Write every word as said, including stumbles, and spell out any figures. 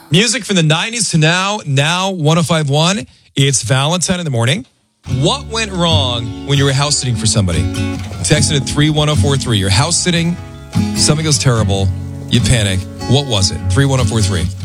Music from the nineties to now, now one oh five point one. It's Valentine in the morning. What went wrong when you were house sitting for somebody? Text it at three one oh four three. You're house sitting, something goes terrible, you panic. What was it? three one oh four three.